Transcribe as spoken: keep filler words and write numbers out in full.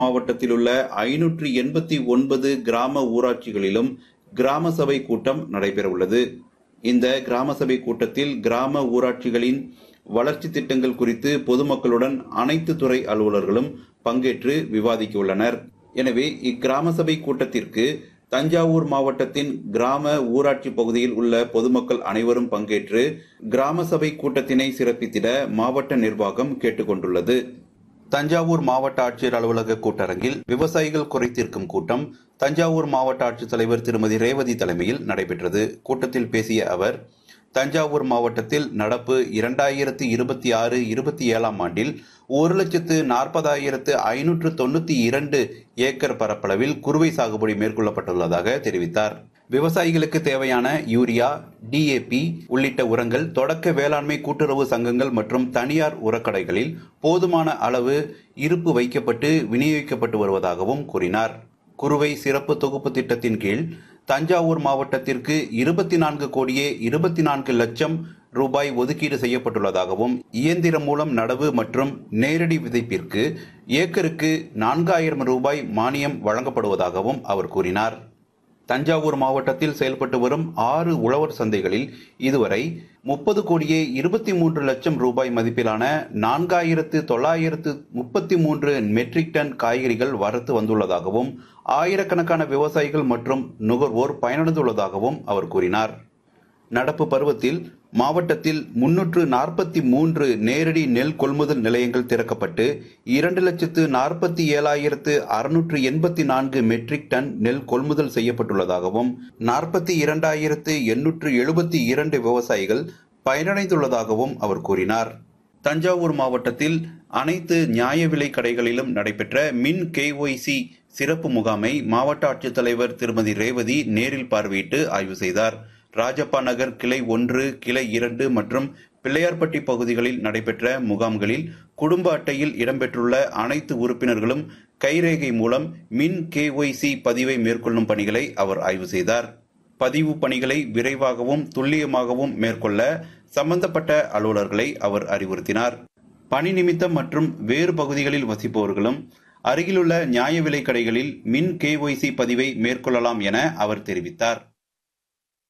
மாவட்டத்தில் உள்ள ஐநூற்று எண்பத்தி ஒன்பது கிராம ஊராட்சிகளிலும் கிராம சபை கூட்டம் நடைபெறவுள்ளது. இந்த கிராம சபை கூட்டத்தில் கிராம ஊராட்சிகளின் வளர்ச்சி திட்டங்கள் குறித்து பொதுமக்களுடன் அனைத்து துறை அலுவலர்களும் பங்கேற்று விவாதிக்க உள்ளனர். எனவே இக்கிராம சபை கூட்டத்திற்கு தஞ்சாவூர் மாவட்டத்தின் கிராம ஊராட்சி பகுதியில் உள்ள பொதுமக்கள் அனைவரும் பங்கேற்று கிராம சபை கூட்டத்தினை சிறப்பித்திட மாவட்ட நிர்வாகம் கேட்டுக் கொண்டுள்ளது. தஞ்சாவூர் மாவட்ட ஆட்சியர் அலுவலக கூட்டரங்கில் விவசாயிகள் குறைதீர்க்கும் கூட்டம் தஞ்சாவூர் மாவட்ட ஆட்சித்தலைவர் திருமதி ரேவதி தலைமையில் நடைபெற்றது. கூட்டத்தில் பேசிய அவர், தஞ்சாவூர் மாவட்டத்தில் நடப்பு இரண்டாயிரத்தி இருபத்தி ஆறு இருபத்தி ஏழாம் ஆண்டில் ஒரு லட்சத்து நாற்பதாயிரத்து ஐநூற்று தொண்ணூத்தி இரண்டு ஏக்கர் பரப்பளவில் குறுவை சாகுபடி மேற்கொள்ளப்பட்டுள்ளதாக தெரிவித்தார். விவசாயிகளுக்கு தேவையான யூரியா, டிஏபி உள்ளிட்ட உரங்கள் தொடக்க வேளாண்மை கூட்டுறவு சங்கங்கள் மற்றும் தனியார் உரக்கடைகளில் போதுமான அளவு இருப்பு வைக்கப்பட்டு விநியோகிக்கப்பட்டு வருவதாகவும் கூறினார். குறுவை சிறப்பு தொகுப்பு திட்டத்தின் கீழ் தஞ்சாவூர் மாவட்டத்திற்கு இருபத்தி நான்கு கோடியே இருபத்தி நான்கு லட்சம் ரூபாய் ஒதுக்கீடு செய்யப்பட்டுள்ளதாகவும், இயந்திரம் மூலம் நடவு மற்றும் நேரடி விதைப்பிற்கு ஏக்கருக்கு நான்காயிரம் ரூபாய் மானியம் வழங்கப்படுவதாகவும் அவர் கூறினார். தஞ்சாவூர் மாவட்டத்தில் செயல்பட்டு வரும் ஆறு உழவர் சந்தைகளில் இதுவரை முப்பது கோடியே இருபத்தி மூன்று லட்சம் ரூபாய் மதிப்பிலான நான்காயிரத்து தொள்ளாயிரத்து முப்பத்தி மூன்று மெட்ரிக் டன் காய்கறிகள் வரத்து வந்துள்ளதாகவும், ஆயிரக்கணக்கான விவசாயிகள் மற்றும் நுகர்வோர் பயனடைந்துள்ளதாகவும் அவர் கூறினார். நடப்பு பருவத்தில் மாவட்டத்தில் முன்னூற்று நாற்பத்தி மூன்று நேரடி நெல் கொள்முதல் நிலையங்கள் திறக்கப்பட்டு இரண்டு லட்சத்து நாற்பத்தி ஏழாயிரத்து அறுநூற்று எண்பத்தி நான்கு மெட்ரிக் டன் நெல் கொள்முதல் செய்யப்பட்டுள்ளதாகவும், நாற்பத்தி இரண்டாயிரத்து எண்ணூற்று எழுபத்தி இரண்டு விவசாயிகள் பயனடைந்துள்ளதாகவும் அவர் கூறினார். தஞ்சாவூர் மாவட்டத்தில் அனைத்து நியாய விலை கடைகளிலும் நடைபெற்ற மின் கேஒய்சி சிறப்பு முகாமை மாவட்ட ஆட்சித்தலைவர் திருமதி ரேவதி நேரில் பார்வையிட்டு ஆய்வு செய்தார். ராஜப்பா நகர் கிளை ஒன்று, கிளை இரண்டு மற்றும் பிள்ளையார்பட்டி பகுதிகளில் நடைபெற்ற முகாம்களில் குடும்ப அட்டையில் இடம்பெற்றுள்ள அனைத்து உறுப்பினர்களும் கைரேகை மூலம் மின் கேஒய்சி பதிவை மேற்கொள்ளும் பணிகளை அவர் ஆய்வு செய்தார். பதிவு பணிகளை விரைவாகவும் துல்லியமாகவும் மேற்கொள்ள சம்பந்தப்பட்ட அலுவலர்களை அவர் அறிவுறுத்தினார். பணி நிமித்தம் மற்றும் வேறு பகுதிகளில் வசிப்பவர்களும் அருகிலுள்ள நியாய விலை கடைகளில் மின் கேஒய்சி பதிவை மேற்கொள்ளலாம் என அவர் தெரிவித்தார்.